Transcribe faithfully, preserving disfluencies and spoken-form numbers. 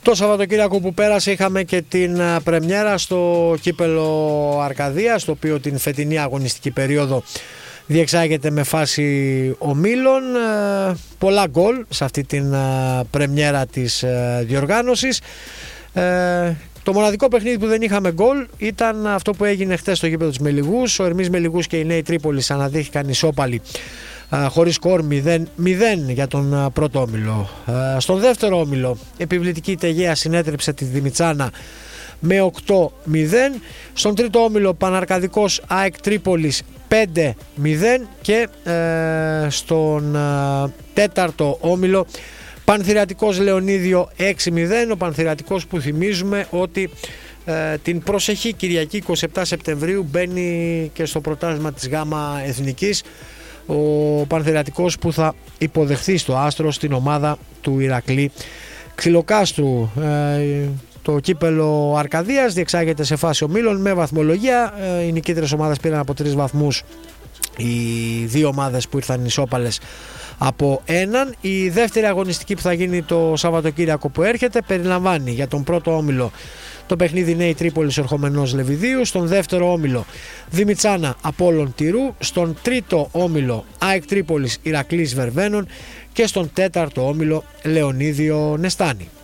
Το Σαββατοκύριακο που πέρασε είχαμε και την πρεμιέρα στο κύπελο Αρκαδίας, το οποίο την φετινή αγωνιστική περίοδο διεξάγεται με φάση ομίλων. Πολλά γκολ σε αυτή την πρεμιέρα της διοργάνωσης. Το μοναδικό παιχνίδι που δεν είχαμε γκολ ήταν αυτό που έγινε χτες στο γήπεδο της Μελιγούς. Ο Ερμής Μελιγούς και οι Νέοι Τρίπολης αναδείχθηκαν ισόπαλοι χωρίς σκορ μηδέν μηδέν για τον πρώτο όμιλο. Στον δεύτερο όμιλο επιβλητική Τεγέα συνέτρεψε τη Δημητσάνα με οκτώ μηδέν. Στον τρίτο όμιλο Παναρκαδικός ΑΕΚ Τρίπολης πέντε μηδέν και ε, στον ε, τέταρτο όμιλο Πανθηριακός Λεωνίδιο έξι μηδέν. Ο Πανθηριακός που θυμίζουμε ότι ε, την προσεχή Κυριακή είκοσι επτά Σεπτεμβρίου μπαίνει και στο πρωτάθλημα της ΓΑΜΑ Εθνικής. Ο Πανθηριακός που θα υποδεχθεί στο Άστρο στην ομάδα του Ηρακλή Ξυλοκάστρου. Ε, το κύπελο Αρκαδίας διεξάγεται σε φάση ομίλων με βαθμολογία. Ε, οι νικήτρες ομάδες πήραν από τρεις βαθμούς, οι δύο ομάδες που ήρθαν ισόπαλες από έναν. Η δεύτερη αγωνιστική που θα γίνει το Σαββατοκύριακο που έρχεται περιλαμβάνει για τον πρώτο όμιλο το παιχνίδι Νέοι Τρίπολης Ερχομενός Λεβιδίου, στον δεύτερο όμιλο Δημητσάνα Απόλλων Τυρού, στον τρίτο όμιλο ΑΕΚ Τρίπολης Ηρακλής Βερβαίνων και στον τέταρτο όμιλο Λεωνίδιο Νεστάνη.